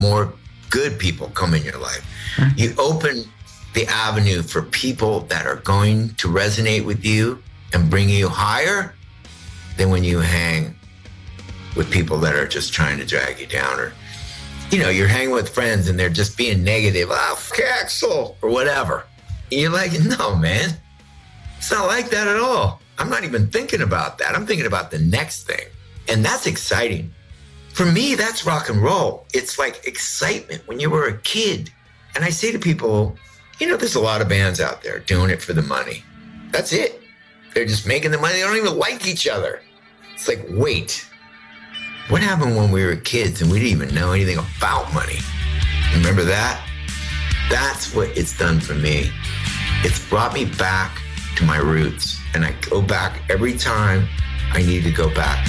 more good people come in your life. You open the avenue for people that are going to resonate with you and bring you higher than when you hang with people that are just trying to drag you down, or, you know, you're hanging with friends and they're just being negative. Oh, fuck Axel, or whatever. And you're like, no, man, it's not like that at all. I'm not even thinking about that. I'm thinking about the next thing. And that's exciting. For me, that's rock and roll. It's like excitement when you were a kid. And I say to people, you know, there's a lot of bands out there doing it for the money. That's it. They're just making the money. They don't even like each other. It's like, wait, what happened when we were kids and we didn't even know anything about money? Remember that? That's what it's done for me. It's brought me back to my roots. And I go back every time I need to go back.